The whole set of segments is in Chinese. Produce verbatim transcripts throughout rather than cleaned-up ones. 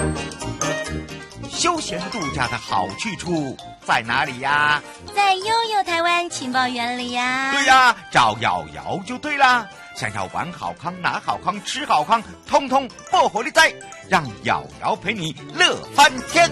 休闲度假的好去处在哪里呀？ 在悠悠台湾情报园里呀。 对呀，找瑶瑶就对啦。想要玩好康、拿好康、吃好康，通通不火力在，让瑶瑶陪你乐翻天。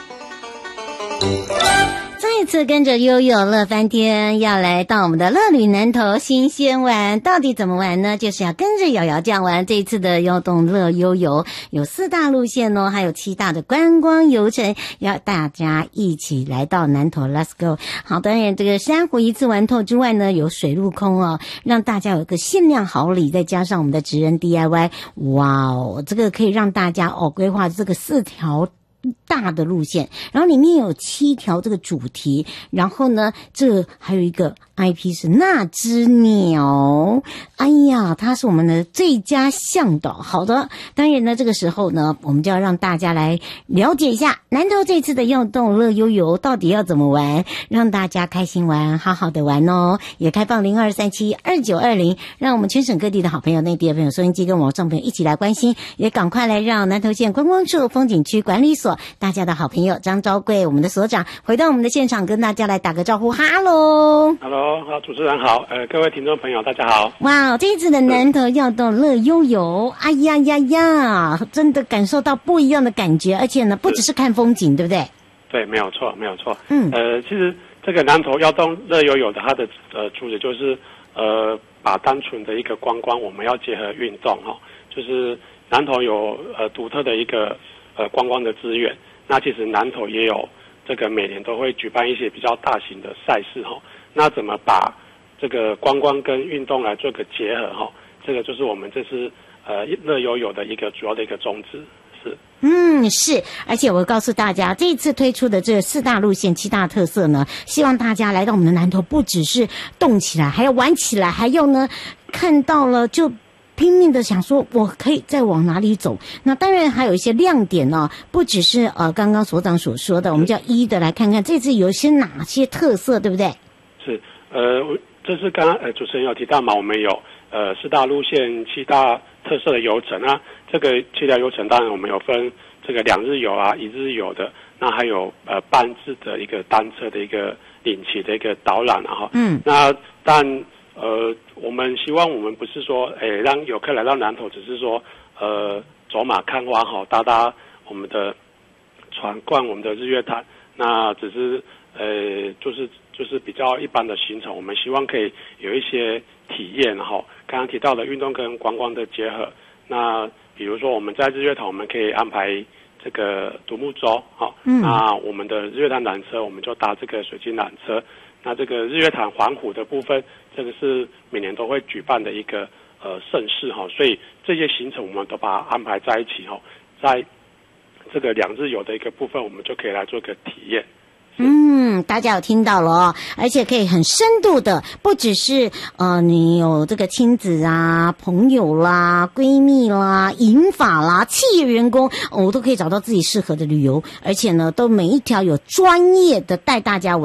再次跟着悠悠乐翻天，要来到我们的乐旅南投新鲜玩，到底怎么玩呢？就是要跟着瑶瑶这样玩。这一次的悠动乐悠游有四大路线哦，还有七大的观光游程，要大家一起来到南投 Let's go。 好，当然这个珊瑚一次玩透之外呢，有水陆空哦，让大家有一个限量好礼，再加上我们的职人 D I Y， 哇哦，这个可以让大家哦规划这个四条大的路线，然后里面有七条这个主题，然后呢，这还有一个 I P 是那只鸟，哎呀，它是我们的最佳向导。好的，当然呢，这个时候呢，我们就要让大家来了解一下南投这次的悠动乐悠游到底要怎么玩，让大家开心玩，好好的玩哦。也开放零二三七二九二零，让我们全省各地的好朋友、内地的朋友、收音机跟网上朋友一起来关心，也赶快来让南投县观光处风景区管理所大家的好朋友张昭贵，我们的所长回到我们的现场，跟大家来打个招呼。哈喽 ，Hello， 好，主持人好，呃，各位听众朋友大家好。 哇，这一次的南投耀动乐悠游，哎呀呀呀，真的感受到不一样的感觉，而且呢，不只是看风景，对不对？ 对，没有错，没有错。 嗯， 呃，其实这个南投耀动乐悠游的它的呃主旨就是呃，把单纯的一个观光，我们要结合运动哈、哦，就是南投有呃独特的一个呃观光的资源。那其实南投也有这个每年都会举办一些比较大型的赛事哈，那怎么把这个观光跟运动来做个结合哈？这个就是我们这次呃乐悠游的一个主要的一个宗旨是。 嗯，是，而且我告诉大家，这一次推出的这四大路线、七大特色呢，希望大家来到我们的南投，不只是动起来，还要玩起来，还要呢看到了就拼命的想说我可以再往哪里走。那当然还有一些亮点呢、哦，不只是呃刚刚所长所说的，我们就要一一的来看看这次有一些哪些特色，对不对？ 是，呃，这是刚刚呃主持人有提到嘛，我们有呃四大路线、七大特色的游程啊。这个七条游程当然我们有分这个两日游啊、一日游的，那还有呃半日的一个单车的一个领骑的一个导览啊哈。嗯，那但呃，我们希望我们不是说，诶，让游客来到南投，只是说，呃，走马看花哈，搭搭我们的船，逛我们的日月潭，那只是，呃，就是就是比较一般的行程。我们希望可以有一些体验哈，刚刚提到的运动跟观光的结合。那比如说我们在日月潭，我们可以安排这个独木舟，哈，嗯，那我们的日月潭缆车，我们就搭这个水晶缆车。那这个日月潭环湖的部分，这个是每年都会举办的一个呃盛事哈，所以这些行程我们都把它安排在一起哈，在这个两日游的一个部分，我们就可以来做一个体验。 嗯，大家有听到了哦，而且可以很深度的，不只是呃你有这个亲子啊、朋友啦、闺蜜啦、银发啦、企业员工，哦，都可以找到自己适合的旅游，而且呢，都每一条有专业的带大家玩。